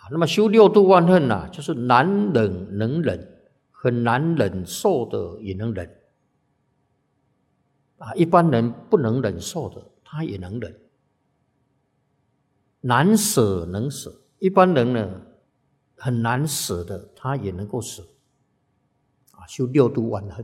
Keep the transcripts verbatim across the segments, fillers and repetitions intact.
那么修六度万恨啊，就是难忍能忍，很难忍受的也能忍啊，一般人不能忍受的他也能忍，难舍能舍，一般人呢很难舍的他也能够舍啊，修六度万恨。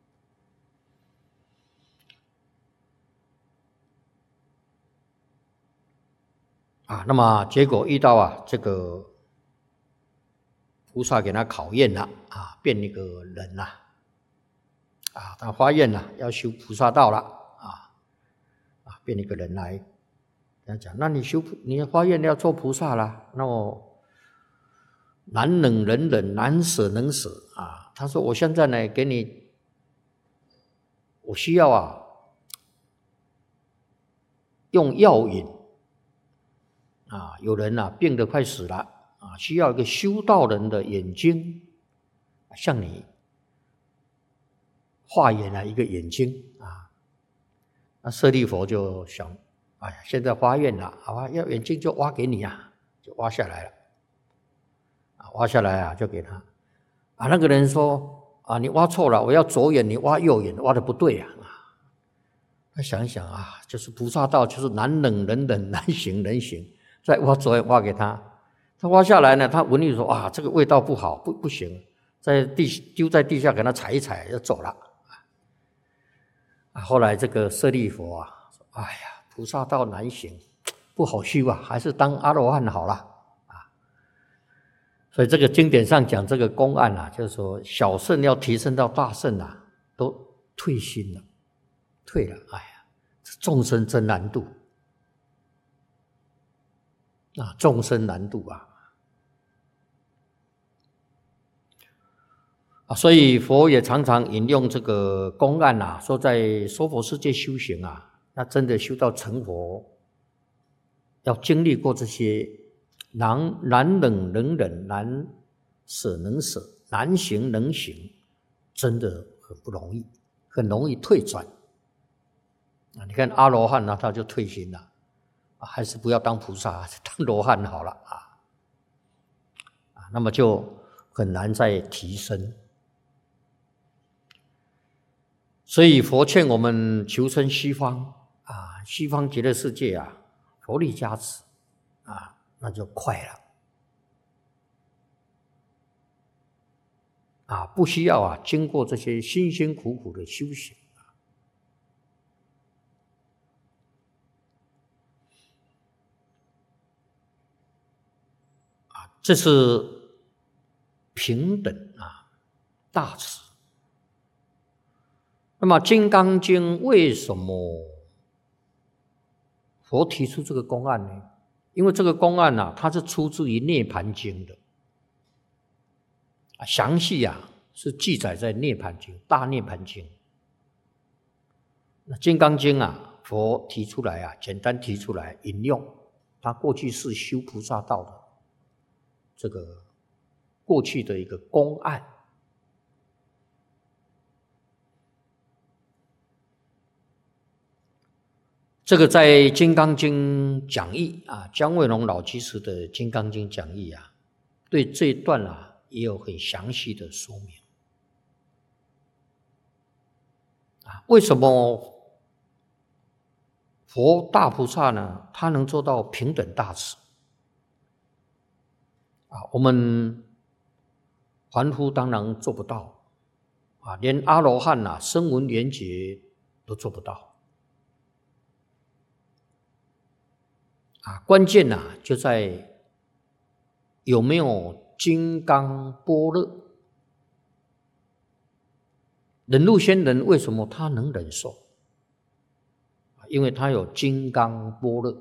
啊，那么结果遇到啊这个菩萨给他考验了啊，变一个人了啊，他发愿了要修菩萨道了啊啊，变一个人来跟他讲，那你修你发愿要做菩萨了，那我难忍能忍，难舍能舍啊。他说我现在呢给你，我需要啊用药引。啊，有人啊病得快死了啊，需要一个修道人的眼睛，向你化眼了一个眼睛啊。那舍利弗就想，哎呀，现在发愿了，好吧，要眼睛就挖给你啊，就挖下来了。啊，挖下来啊，就给他。啊，那个人说啊，你挖错了，我要左眼，你挖右眼，挖的不对啊。他想一想啊，就是菩萨道，就是难忍能忍，难行能行。再挖左眼挖给他，他挖下来呢，他闻一说啊，这个味道不好，不不行，在地丢在地下给他踩一踩就走了。啊，后来这个舍利弗啊，哎呀，菩萨道难行，不好修啊，还是当阿罗汉好了啊。所以这个经典上讲这个公案啊，就是说小圣要提升到大圣啊，都退心了，退了。哎呀，众生真难度。啊，众生难度啊！啊，所以佛也常常引用这个公案啊，说在娑婆世界修行啊，那真的修到成佛，要经历过这些难难忍能忍，难舍能舍，难行能行，真的很不容易，很容易退转。啊，你看阿罗汉呢，他就退心了。还是不要当菩萨，当罗汉好了啊！啊，那么就很难再提升。所以佛劝我们求生西方啊，西方极乐世界啊，佛力加持啊，那就快了啊，不需要啊经过这些辛辛苦苦的修行。这是平等啊，大慈。那么《金刚经》为什么佛提出这个公案呢？因为这个公案啊，它是出自于《涅盘经》的，详细啊是记载在《涅盘经》《大涅盘经》。那《金刚经》啊，佛提出来啊，简单提出来引用，他过去是修菩萨道的。这个过去的一个公案，这个在《金刚经》讲义啊，姜惠龙老居士的《金刚经》讲义啊，对这一段啊也有很详细的说明啊。为什么佛大菩萨呢？他能做到平等大慈？啊，我们凡夫当然做不到啊，连阿罗汉啊，声闻缘觉都做不到啊。关键啊，就在有没有金刚般若。忍辱仙人为什么他能忍受？因为他有金刚般若。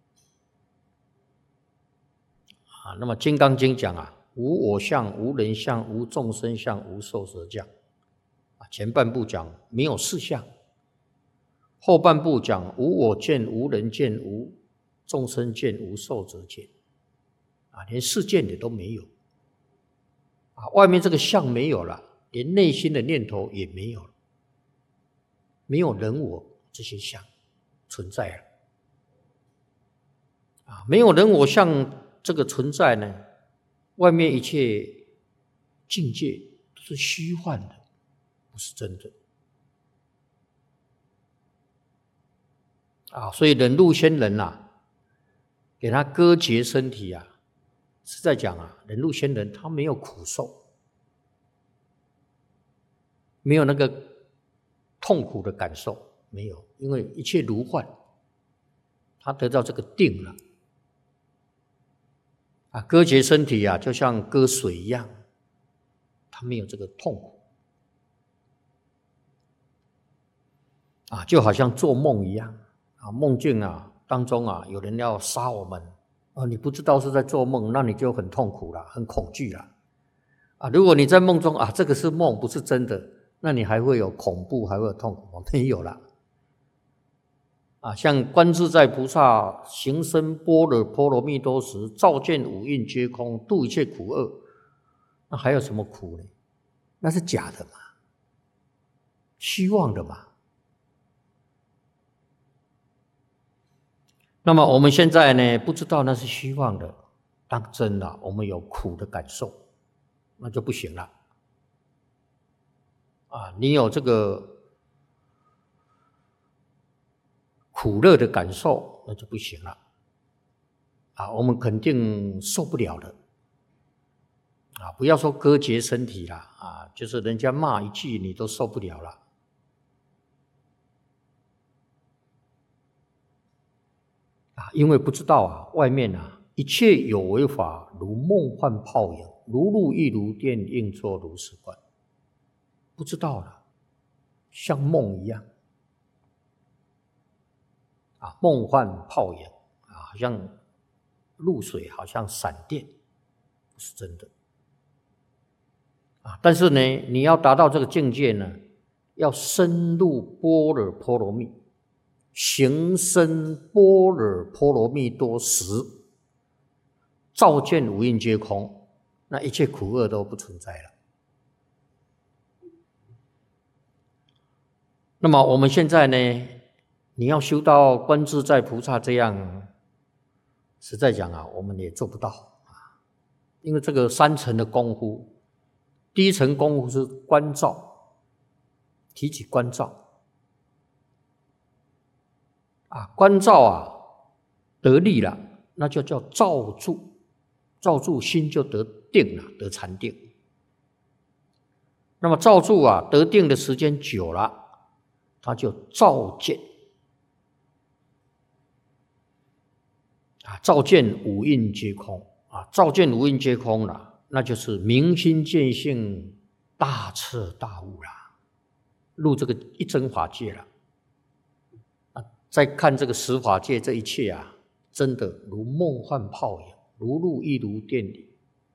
啊，那么《金刚经》讲啊，无我相，无人相，无众生相，无寿者相。啊，前半部讲没有四相，后半部讲无我见，无人见，无众生见，无寿者见。啊，连四见也都没有。啊，外面这个相没有了，连内心的念头也没有了，没有人我这些相存在了。啊，没有人我相这个存在呢， 外面一切境界都是虚幻的，不是真的。啊，所以忍辱仙人啊，给他割截身体啊，是在讲啊，忍辱仙人他没有苦受，没有那个痛苦的感受，没有，因为一切如幻，他得到这个定了。啊，割截身体啊，就像割水一样，他没有这个痛苦。啊，就好像做梦一样啊，梦境啊当中啊，有人要杀我们啊，你不知道是在做梦，那你就很痛苦了，很恐惧了。啊，如果你在梦中啊，这个是梦，不是真的，那你还会有恐怖，还会有痛苦吗？没有了。啊，像观自在菩萨行深般若波罗蜜多时，照见五蕴皆空，度一切苦厄，那还有什么苦呢？那是假的嘛，虚妄的嘛。那么我们现在呢，不知道那是虚妄的，当真了，我们有苦的感受，那就不行了。啊，你有这个苦乐的感受，那就不行了。啊，我们肯定受不了的。啊，不要说割截身体了，啊，就是人家骂一句你都受不了了。啊，因为不知道啊，外面啊，一切有为法如梦幻泡影，如露亦如电，应作如是观。不知道了，像梦一样。啊，梦幻泡影啊，好像露水，好像闪电，不是真的。啊，但是呢，你要达到这个境界呢，要深入般若波罗蜜，行深般若波罗蜜多时，照见五蕴皆空，那一切苦厄都不存在了。那么我们现在呢，你要修到观自在菩萨这样，实在讲啊，我们也做不到啊，因为这个三层的功夫。第一层功夫是观照，提起观照啊，观照啊得力了，那就叫照住，照住心就得定了，得禅定。那么照住啊得定的时间久了，他就照见啊，照见五蕴皆空啊，照见五蕴皆空了。那就是明心见性，大彻大悟啦，入这个一真法界了。啊，再看这个十法界这一切啊，真的如梦幻泡影，如露亦如电里，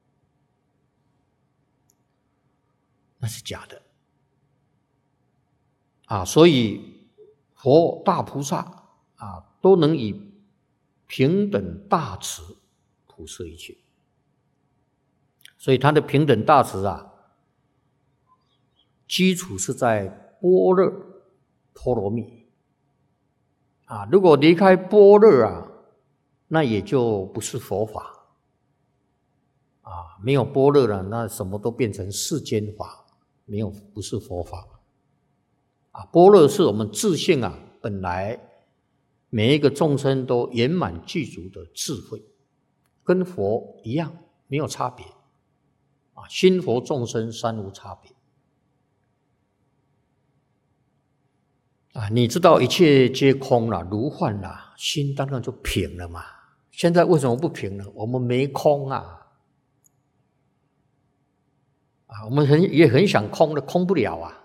那是假的啊！所以佛大菩萨啊，都能以平等大慈普摄一切。所以他的平等大慈啊，基础是在般若波罗蜜啊。如果离开般若啊，那也就不是佛法啊。没有般若了，那什么都变成世间法，没有不是佛法啊。般若是我们自性啊，本来每一个众生都圆满具足的智慧，跟佛一样，没有差别。啊，心佛众生三无差别啊！你知道一切皆空了，如幻了，心当然就平了嘛。现在为什么不平呢？我们没空啊！啊，我们很也很想空的，空不了啊。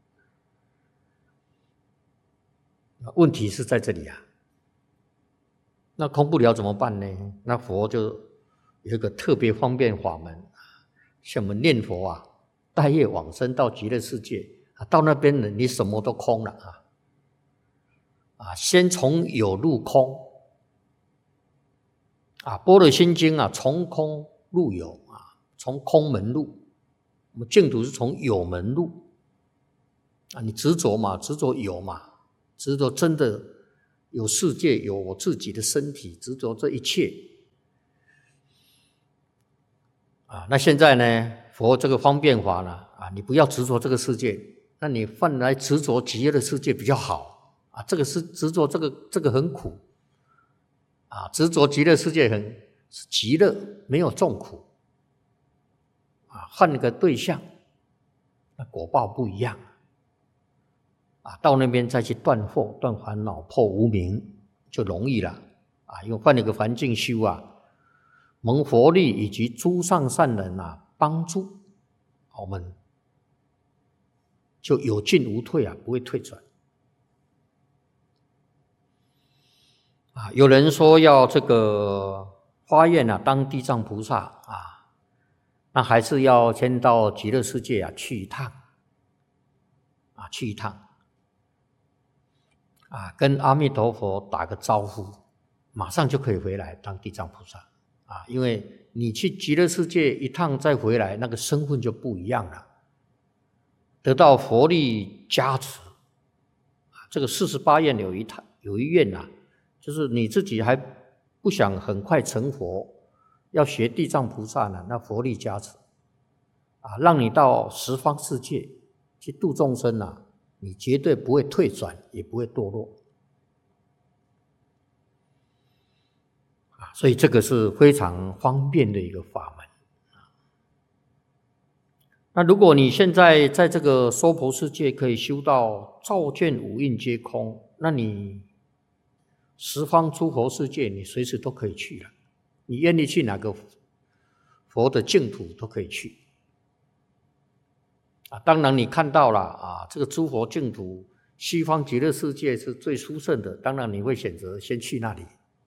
问题是在这里啊。那空不了怎么办呢？那佛就有一个特别方便法门。像我们念佛啊，带业往生到极乐世界啊，到那边呢，你什么都空了啊！啊，先从有入空啊，《般若心经》啊，从空入有啊，从空门入。我们净土是从有门入啊，你执着嘛，执着有嘛，执着真的有世界，有我自己的身体，执着这一切。 啊，那现在呢，佛这个方便法呢，啊，你不要执着这个世界，那你换来执着极乐的世界比较好啊。这个是执着这个这个很苦啊，执着极乐世界很极乐，没有众苦啊。换个对象，那果报不一样啊。到那边再去断惑、断烦恼、破无明就容易了啊。因为换一个环境修啊。蒙佛力以及诸上善人啊帮助，我们就有进无退啊，不会退转。啊，有人说要这个发愿啊，当地藏菩萨啊，那还是要先到极乐世界啊去一趟，啊去一趟，啊跟阿弥陀佛打个招呼，马上就可以回来当地藏菩萨。啊，因为你去极乐世界一趟再回来，那个身份就不一样了，得到佛力加持。这个四十八愿有一趟有一愿啊，就是你自己还不想很快成佛，要学地藏菩萨呢，那佛力加持啊，让你到十方世界去度众生啊，你绝对不会退转，也不会堕落。所以这个是非常方便的一个法门。那如果你现在在这个娑婆世界可以修到照见五蕴皆空，那你十方诸佛世界你随时都可以去了，你愿意去哪个佛的净土都可以去。啊，当然你看到了啊，这个诸佛净土西方极乐世界是最殊胜的，当然你会选择先去那里。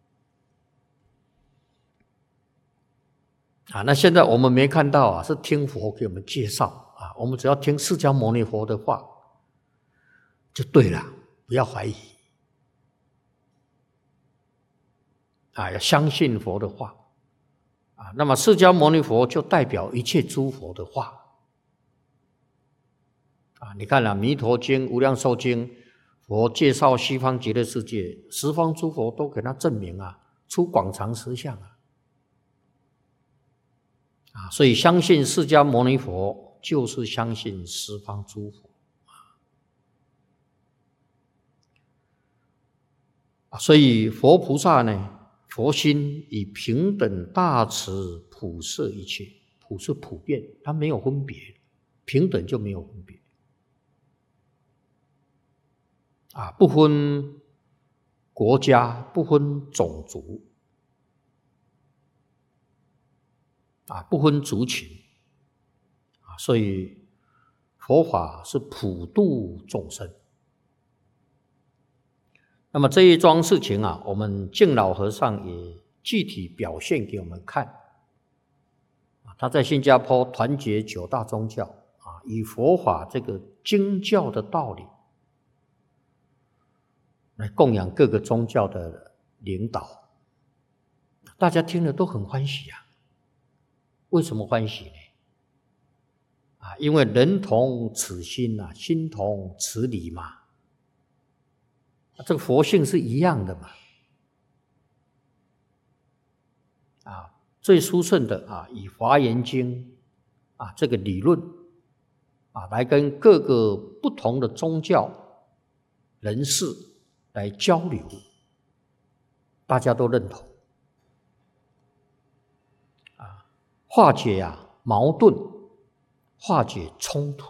啊，那现在我们没看到啊，是听佛给我们介绍啊，我们只要听释迦牟尼佛的话就对了，不要怀疑啊，要相信佛的话啊。那么释迦牟尼佛就代表一切诸佛的话啊。你看啊，《弥陀经》《无量寿经》，佛介绍西方极乐世界，十方诸佛都给他证明啊，出广长实相啊。啊，所以相信释迦牟尼佛就是相信十方诸佛啊。所以佛菩萨呢，佛心以平等大慈普摄一切，普是普遍，它没有分别，平等就没有分别啊，不分国家，不分种族。啊，不分族群啊，所以佛法是普度众生。那么这一桩事情啊，我们净老和尚也具体表现给我们看啊。他在新加坡团结九大宗教啊，以佛法这个经教的道理来供养各个宗教的领导，大家听了都很欢喜啊。为什么欢喜呢？啊，因为人同此心啊，心同此理嘛。这个佛性是一样的嘛。啊，最殊胜的啊，以《华严经》啊这个理论啊，来跟各个不同的宗教人士来交流，大家都认同。化解啊矛盾，化解冲突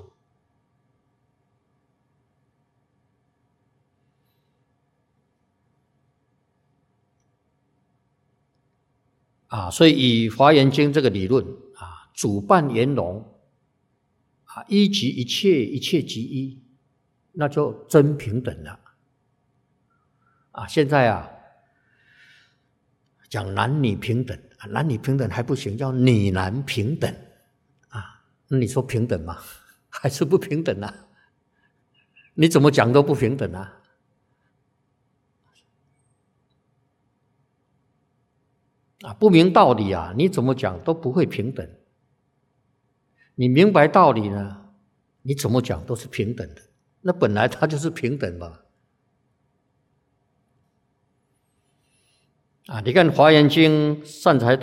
啊，所以以《华严经》这个理论啊，主办圆融啊，一即一切，一切即一，那就真平等了啊。现在啊，讲男女平等。男女平等还不行，叫女男平等啊！那你说平等吗？还是不平等啊？你怎么讲都不平等啊！啊，不明道理啊，你怎么讲都不会平等。你明白道理呢，你怎么讲都是平等的。那本来它就是平等嘛。啊，你看《华严经》善财